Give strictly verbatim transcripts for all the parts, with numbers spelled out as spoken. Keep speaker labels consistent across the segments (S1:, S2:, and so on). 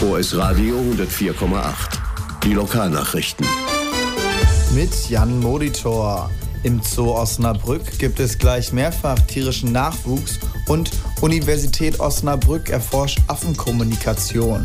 S1: O S Radio hundertvier Komma acht. Die Lokalnachrichten.
S2: Mit Jan Molitor. Im Zoo Osnabrück gibt es gleich mehrfach tierischen Nachwuchs und Universität Osnabrück erforscht Affenkommunikation.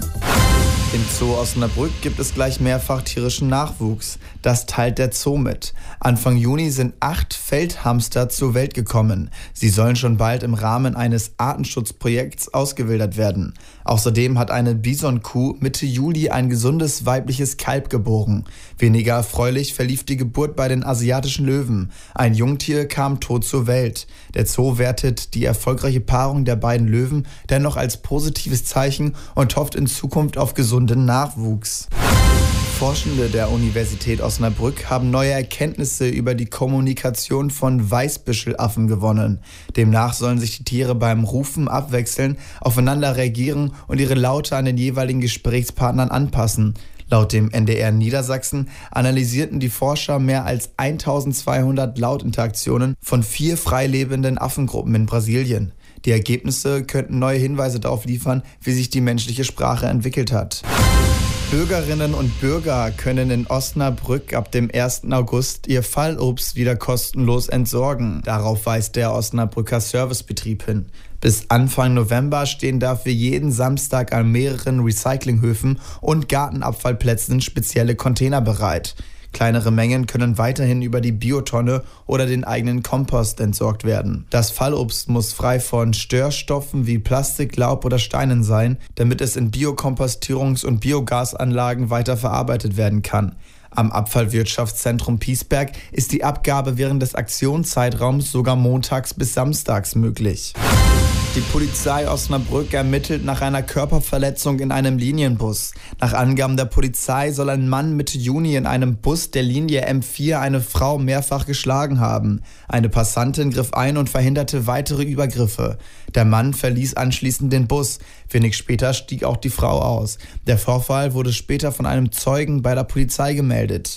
S2: Im Zoo Osnabrück gibt es gleich mehrfach tierischen Nachwuchs. Das teilt der Zoo mit. Anfang Juni sind acht Feldhamster zur Welt gekommen. Sie sollen schon bald im Rahmen eines Artenschutzprojekts ausgewildert werden. Außerdem hat eine Bisonkuh Mitte Juli ein gesundes weibliches Kalb geboren. Weniger erfreulich verlief die Geburt bei den asiatischen Löwen. Ein Jungtier kam tot zur Welt. Der Zoo wertet die erfolgreiche Paarung der beiden Löwen dennoch als positives Zeichen und hofft in Zukunft auf gesunden Nachwuchs. Forschende der Universität Osnabrück haben neue Erkenntnisse über die Kommunikation von Weißbüschelaffen gewonnen. Demnach sollen sich die Tiere beim Rufen abwechseln, aufeinander reagieren und ihre Laute an den jeweiligen Gesprächspartnern anpassen. Laut dem N D R Niedersachsen analysierten die Forscher mehr als eintausendzweihundert Lautinteraktionen von vier freilebenden Affengruppen in Brasilien. Die Ergebnisse könnten neue Hinweise darauf liefern, wie sich die menschliche Sprache entwickelt hat. Bürgerinnen und Bürger können in Osnabrück ab dem ersten August ihr Fallobst wieder kostenlos entsorgen. Darauf weist der Osnabrücker Servicebetrieb hin. Bis Anfang November stehen dafür jeden Samstag an mehreren Recyclinghöfen und Gartenabfallplätzen spezielle Container bereit. Kleinere Mengen können weiterhin über die Biotonne oder den eigenen Kompost entsorgt werden. Das Fallobst muss frei von Störstoffen wie Plastik, Laub oder Steinen sein, damit es in Biokompostierungs- und Biogasanlagen weiterverarbeitet werden kann. Am Abfallwirtschaftszentrum Piesberg ist die Abgabe während des Aktionszeitraums sogar montags bis samstags möglich. Die Polizei Osnabrück ermittelt nach einer Körperverletzung in einem Linienbus. Nach Angaben der Polizei soll ein Mann Mitte Juni in einem Bus der Linie M vier eine Frau mehrfach geschlagen haben. Eine Passantin griff ein und verhinderte weitere Übergriffe. Der Mann verließ anschließend den Bus. Wenig später stieg auch die Frau aus. Der Vorfall wurde später von einem Zeugen bei der Polizei gemeldet.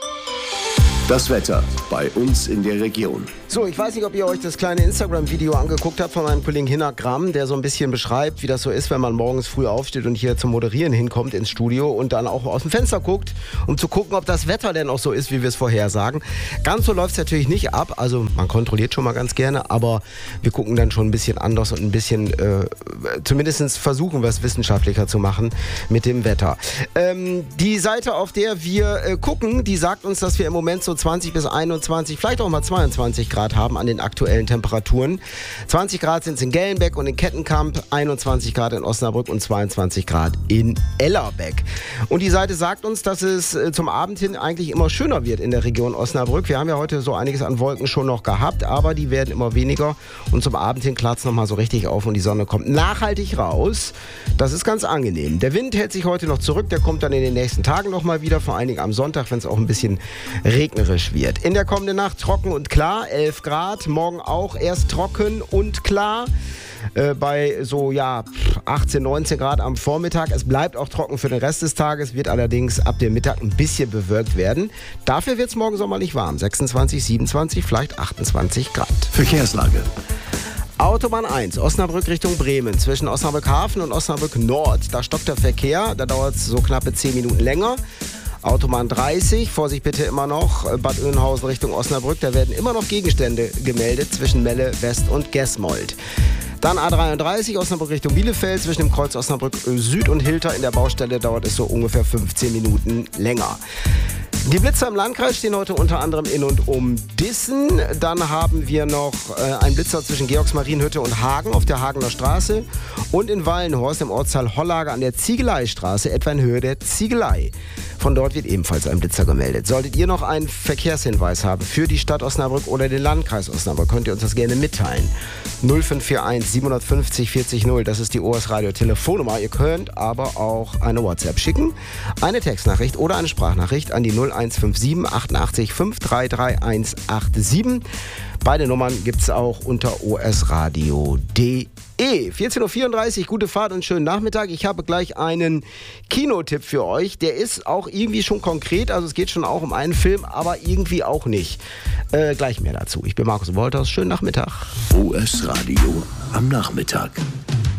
S1: Das Wetter bei uns in der Region.
S3: So, ich weiß nicht, ob ihr euch das kleine Instagram-Video angeguckt habt von meinem Kollegen Hinak Gramm, der so ein bisschen beschreibt, wie das so ist, wenn man morgens früh aufsteht und hier zum Moderieren hinkommt ins Studio und dann auch aus dem Fenster guckt, um zu gucken, ob das Wetter denn auch so ist, wie wir es vorhersagen. Ganz so läuft es natürlich nicht ab, also man kontrolliert schon mal ganz gerne, aber wir gucken dann schon ein bisschen anders und ein bisschen, äh, zumindest versuchen wir es wissenschaftlicher zu machen mit dem Wetter. Ähm, die Seite, auf der wir äh, gucken, die sagt uns, dass wir im Moment so zwanzig bis einundzwanzig, vielleicht auch mal zweiundzwanzig Grad haben an den aktuellen Temperaturen. zwanzig Grad sind es in Gelnbeck und in Kettenkamp, einundzwanzig Grad in Osnabrück und zweiundzwanzig Grad in Ellerbeck. Und die Seite sagt uns, dass es zum Abend hin eigentlich immer schöner wird in der Region Osnabrück. Wir haben ja heute so einiges an Wolken schon noch gehabt, aber die werden immer weniger und zum Abend hin klart es nochmal so richtig auf und die Sonne kommt nachhaltig raus. Das ist ganz angenehm. Der Wind hält sich heute noch zurück, der kommt dann in den nächsten Tagen nochmal wieder, vor allen Dingen am Sonntag, wenn es auch ein bisschen regnet wird. In der kommenden Nacht trocken und klar, elf Grad, morgen auch erst trocken und klar, äh, bei so ja achtzehn, neunzehn Grad am Vormittag. Es bleibt auch trocken für den Rest des Tages, wird allerdings ab dem Mittag ein bisschen bewölkt werden. Dafür wird es morgen sommerlich warm, sechsundzwanzig, siebenundzwanzig, vielleicht achtundzwanzig Grad.
S1: Verkehrslage.
S3: Autobahn eins, Osnabrück Richtung Bremen, zwischen Osnabrück Hafen und Osnabrück Nord. Da stockt der Verkehr, da dauert es so knappe zehn Minuten länger. Autobahn dreißig, Vorsicht bitte immer noch, Bad Oeynhausen Richtung Osnabrück, da werden immer noch Gegenstände gemeldet zwischen Melle, West und Gesmold. Dann A dreiunddreißig, Osnabrück Richtung Bielefeld, zwischen dem Kreuz Osnabrück Süd und Hilter in der Baustelle dauert es so ungefähr fünfzehn Minuten länger. Die Blitzer im Landkreis stehen heute unter anderem in und um Dissen. Dann haben wir noch äh, einen Blitzer zwischen Georgsmarienhütte und Hagen auf der Hagener Straße und in Wallenhorst im Ortsteil Hollage an der Ziegeleistraße, etwa in Höhe der Ziegelei. Von dort wird ebenfalls ein Blitzer gemeldet. Solltet ihr noch einen Verkehrshinweis haben für die Stadt Osnabrück oder den Landkreis Osnabrück, könnt ihr uns das gerne mitteilen. null fünf vier eins siebenundfünfzig vierzig null, das ist die O S Radio Telefonnummer. Ihr könnt aber auch eine WhatsApp schicken, eine Textnachricht oder eine Sprachnachricht an die null eins fünf sieben achtundachtzig fünf drei drei eins acht sieben. Beide Nummern gibt es auch unter osradio punkt de. vierzehn Uhr vierunddreißig, gute Fahrt und schönen Nachmittag. Ich habe gleich einen Kinotipp für euch. Der ist auch irgendwie schon konkret, also es geht schon auch um einen Film, aber irgendwie auch nicht. Äh, gleich mehr dazu. Ich bin Markus Wolters, schönen Nachmittag.
S1: O S Radio am Nachmittag.